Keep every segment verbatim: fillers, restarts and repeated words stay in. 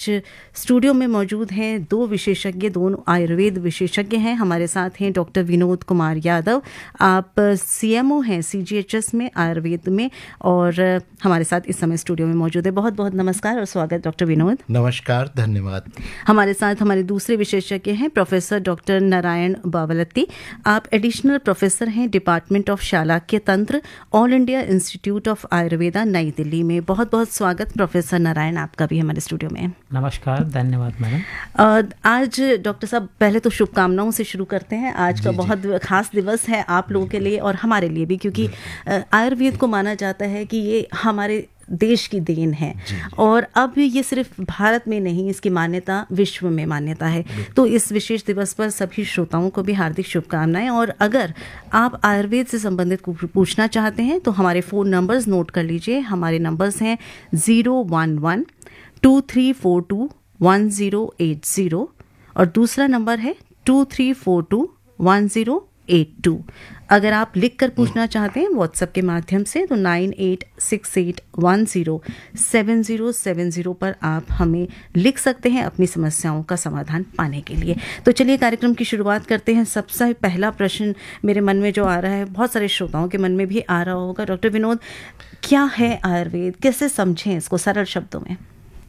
Studio में मौजूद हैं दो विशेषज्ञ, दोनों आयुर्वेद विशेषज्ञ हैं। हमारे साथ हैं डॉक्टर विनोद कुमार यादव, आप सीएमओ हैं सीजीएचएस में आयुर्वेद में, और हमारे साथ इस समय स्टूडियो में मौजूद है। बहुत बहुत नमस्कार और स्वागत डॉक्टर विनोद। नमस्कार, धन्यवाद। हमारे साथ हमारे दूसरे विशेषज्ञ हैं प्रोफेसर डॉक्टर नारायण बावलत्ती, आप एडिशनल प्रोफेसर हैं डिपार्टमेंट ऑफ शालाक्य तंत्र, all India institute of Ayurveda, नई दिल्ली में। बहुत बहुत स्वागत प्रोफेसर नारायण आपका भी हमारे स्टूडियो में। नमस्कार, धन्यवाद मैडम। आज डॉक्टर साहब पहले तो शुभकामनाओं से शुरू करते हैं। आज का बहुत खास दिवस है आप लोगों के लिए और हमारे लिए भी, क्योंकि आयुर्वेद को माना जाता है कि ये हमारे देश की देन है और अब ये सिर्फ भारत में नहीं, इसकी मान्यता विश्व में मान्यता है। तो इस विशेष दिवस पर सभी श्रोताओं को भी हार्दिक शुभकामनाएं। और अगर आप आयुर्वेद से संबंधित पूछना चाहते हैं तो हमारे फ़ोन नंबर्स नोट कर लीजिए। हमारे नंबर्स हैं zero one one two three four to one zero eight zero और दूसरा नंबर है to three four to one zero eight to. अगर आप लिख कर पूछना चाहते हैं व्हाट्सएप के माध्यम से तो nine eight six eight one zero seven zero seven zero पर आप हमें लिख सकते हैं अपनी समस्याओं का समाधान पाने के लिए। तो चलिए कार्यक्रम की शुरुआत करते हैं। सबसे पहला प्रश्न मेरे मन में जो आ रहा है, बहुत सारे श्रोताओं के मन में भी आ रहा होगा, डॉक्टर विनोद, क्या है आयुर्वेद, कैसे समझें इसको सरल शब्दों में?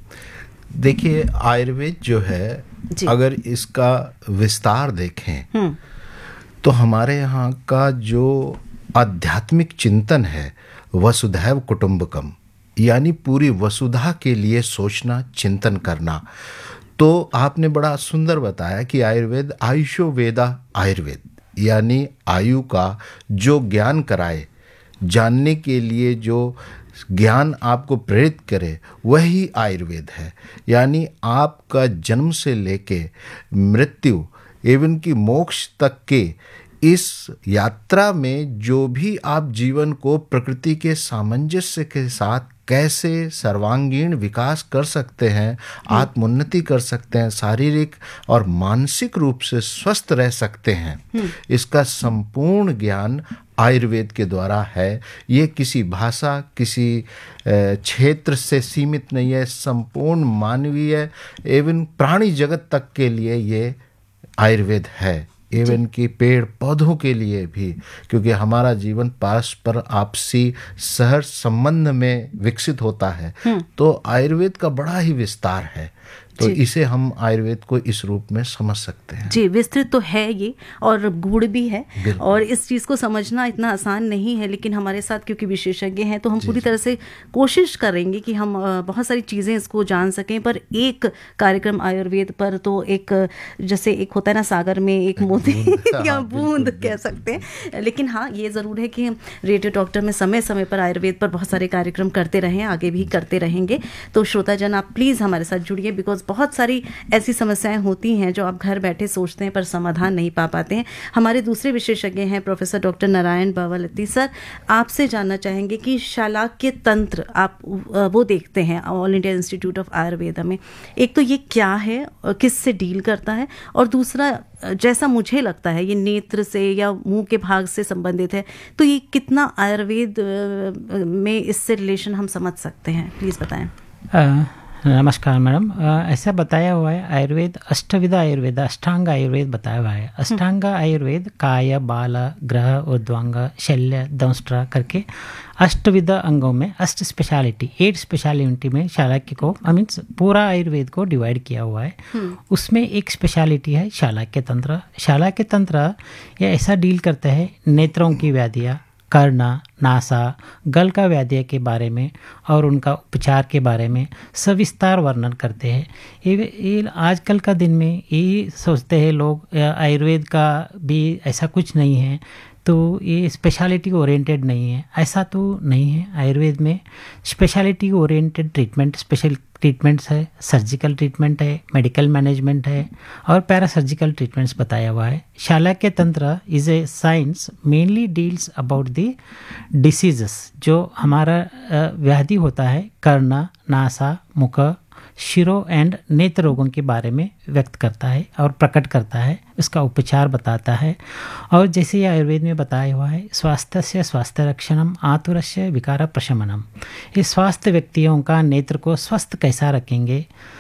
देखिए, आयुर्वेद जो है अगर इसका विस्तार देखें तो हमारे यहाँ का जो आध्यात्मिक चिंतन है वसुधैव कुटुंबकम, यानी पूरी वसुधा के लिए सोचना, चिंतन करना। तो आपने बड़ा सुंदर बताया कि आयुर्वेद आयुषो वेदा आयुर्वेद, यानी आयु का जो ज्ञान कराए, जानने के लिए जो ज्ञान आपको प्रेरित करे, वही आयुर्वेद है। यानी आपका जन्म से लेके मृत्यु एवं की मोक्ष तक के इस यात्रा में जो भी आप जीवन को प्रकृति के सामंजस्य के साथ कैसे सर्वांगीण विकास कर सकते हैं, आत्मोन्नति कर सकते हैं, शारीरिक और मानसिक रूप से स्वस्थ रह सकते हैं, इसका संपूर्ण ज्ञान आयुर्वेद के द्वारा है। ये किसी भाषा, किसी क्षेत्र से सीमित नहीं है, संपूर्ण मानवीय एवं प्राणी जगत तक के लिए ये आयुर्वेद है, एवं की पेड़ पौधों के लिए भी, क्योंकि हमारा जीवन परस्पर आपसी सहज संबंध में विकसित होता है। तो आयुर्वेद का बड़ा ही विस्तार है, तो इसे हम आयुर्वेद को इस रूप में समझ सकते हैं। जी, विस्तृत तो है ये और गूढ़ भी है, और इस चीज़ को समझना इतना आसान नहीं है, लेकिन हमारे साथ क्योंकि विशेषज्ञ हैं तो हम पूरी तरह से कोशिश करेंगे कि हम बहुत सारी चीज़ें इसको जान सकें। पर एक कार्यक्रम आयुर्वेद पर तो एक, जैसे एक होता है ना सागर में एक मोती या बूंद कह सकते हैं, लेकिन हाँ ये ज़रूर है कि रेडियो डॉक्टर में समय समय पर आयुर्वेद पर बहुत सारे कार्यक्रम करते रहें, आगे भी करते रहेंगे। तो श्रोताजन आप प्लीज़ हमारे साथ जुड़िए, बिकॉज बहुत सारी ऐसी समस्याएं होती हैं जो आप घर बैठे सोचते हैं पर समाधान नहीं पा पाते हैं। हमारे दूसरे विशेषज्ञ हैं प्रोफेसर डॉक्टर नारायण बावलत्ती। सर, आपसे जानना चाहेंगे कि शालाक्य तंत्र आप वो देखते हैं all India institute of Ayurveda में, एक तो ये क्या है, किससे डील करता है, और दूसरा जैसा मुझे लगता है ये नेत्र से या मुंह के भाग से संबंधित है, तो ये कितना आयुर्वेद में इससे रिलेशन हम समझ सकते हैं, प्लीज़ बताएं। नमस्कार मैडम। ऐसा बताया हुआ है आयुर्वेद अष्टविध आयुर्वेद, अष्टांग आयुर्वेद बताया हुआ है। अष्टांग आयुर्वेद काय, बाल, ग्रह, ऊर्ध्वांग, शल्य, दंष्ट्रा करके अष्टविध अंगों में अष्ट स्पेशलिटी, एट स्पेशलिटी में शालाक्य को आई मीन्स पूरा आयुर्वेद को डिवाइड किया हुआ है। उसमें एक स्पेशलिटी है शालाक्य तंत्र। शालाक्य तंत्र ये ऐसा डील करता है नेत्रों की व्याधियाँ, कर्ण, नासा, गल का व्याधियों के बारे में और उनका उपचार के बारे में सविस्तार वर्णन करते हैं। ये, ये आजकल का दिन में ये सोचते हैं लोग आयुर्वेद का भी ऐसा कुछ नहीं है, तो ये स्पेशलिटी ओरिएंटेड नहीं है। ऐसा तो नहीं है। आयुर्वेद में speciality oriented treatment, special treatments है, सर्जिकल ट्रीटमेंट है, मेडिकल मैनेजमेंट है और पैरासर्जिकल ट्रीटमेंट्स बताया हुआ है। शालाक्य तंत्र is a science mainly deals about the diseases, जो हमारा व्याधि होता है कर्ण, नासा, मुख, शिरो एंड नेत्र रोगों के बारे में व्यक्त करता है और प्रकट करता है, उसका उपचार बताता है। और जैसे ये आयुर्वेद में बताया हुआ है, स्वास्थ्य से स्वास्थ्य रक्षणम आतुरस्य विकार प्रशमनम, ये स्वास्थ्य व्यक्तियों का नेत्र को स्वस्थ कैसा रखेंगे,